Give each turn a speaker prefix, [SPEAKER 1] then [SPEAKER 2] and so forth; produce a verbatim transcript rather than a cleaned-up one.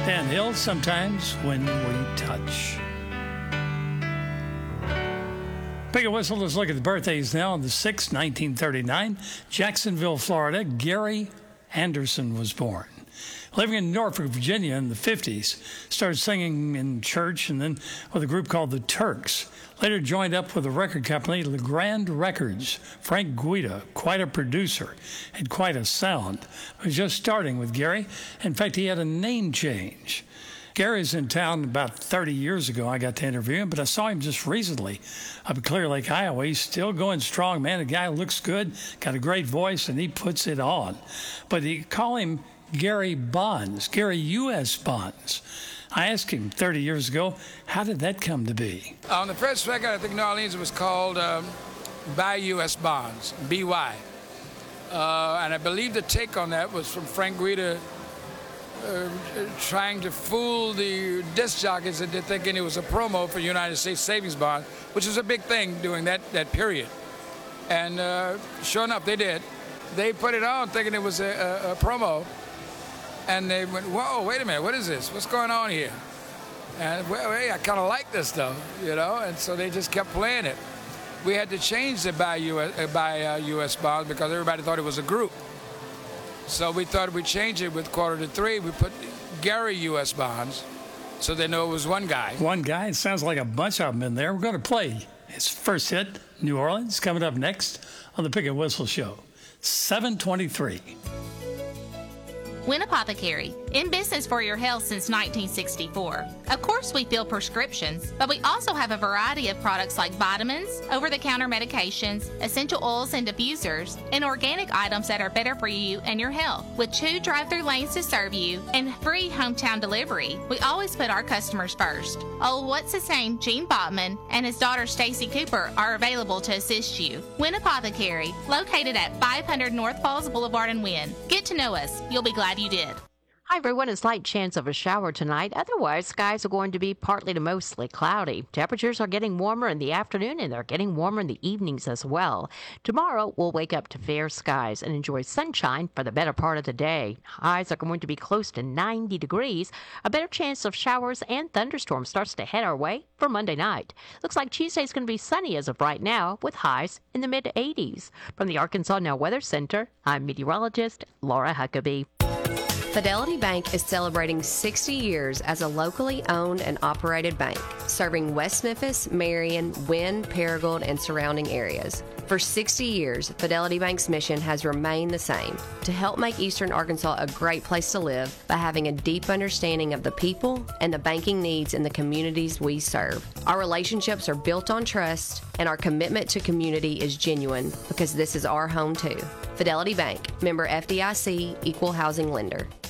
[SPEAKER 1] Dan Hill, Sometimes When We Touch. Pick a whistle. Let's look at the birthdays now. On the sixth, nineteen thirty-nine, Jacksonville, Florida, Gary Anderson was born. Living in Norfolk, Virginia in the fifties, started singing in church and then with a group called the Turks. Later joined up with a record company, LeGrand Records. Frank Guida, quite a producer, had quite a sound. Was just starting with Gary. In fact, he had a name change. Gary's in town about thirty years ago. I got to interview him, but I saw him just recently up at Clear Lake, Iowa. He's still going strong, man. The guy looks good, got a great voice, and he puts it on. But he call him Gary Bonds, Gary U S Bonds. I asked him thirty years ago, how did that come to be?
[SPEAKER 2] On the first record, I think New Orleans, it was called um, By U S Bonds, B Y. Uh, and I believe the take on that was from Frank Guida uh, trying to fool the disc jockeys into thinking it was a promo for United States Savings Bond, which was a big thing during that, that period. And uh, sure enough, they did. They put it on thinking it was a, a, a promo. And they went, whoa, wait a minute, what is this? What's going on here? And, well, hey, I kind of like this stuff, you know? And so they just kept playing it. We had to change the by U S, uh, by uh, U S Bonds because everybody thought it was a group. So we thought we'd change it with quarter to three. We put Gary U S Bonds so they know it was one guy.
[SPEAKER 1] One guy? It sounds like a bunch of them in there. We're going to play his first hit, New Orleans, coming up next on the Pick and Whistle Show. seven twenty-three.
[SPEAKER 3] Wynn Apothecary, in business for your health since nineteen sixty-four. Of course, we fill prescriptions, but we also have a variety of products like vitamins, over-the-counter medications, essential oils and diffusers, and organic items that are better for you and your health. With two drive-through lanes to serve you and free hometown delivery, we always put our customers first. Oh, what's his name? Gene Botman and his daughter Stacy Cooper are available to assist you. Wynn Apothecary, located at five hundred North Falls Boulevard in Wynn. Get to know us. You'll be glad you did.
[SPEAKER 4] Hi, everyone. A slight chance of a shower tonight. Otherwise, skies are going to be partly to mostly cloudy. Temperatures are getting warmer in the afternoon, and they're getting warmer in the evenings as well. Tomorrow, we'll wake up to fair skies and enjoy sunshine for the better part of the day. Highs are going to be close to ninety degrees. A better chance of showers and thunderstorms starts to head our way for Monday night. Looks like Tuesday's going to be sunny as of right now, with highs in the mid eighties. From the Arkansas Now Weather Center, I'm meteorologist Laura Huckabee.
[SPEAKER 5] Fidelity Bank is celebrating sixty years as a locally owned and operated bank, serving West Memphis, Marion, Wynn, Paragould, and surrounding areas. For sixty years, Fidelity Bank's mission has remained the same, to help make Eastern Arkansas a great place to live by having a deep understanding of the people and the banking needs in the communities we serve. Our relationships are built on trust, and our commitment to community is genuine because this is our home too. Fidelity Bank, member F D I C, equal housing lender.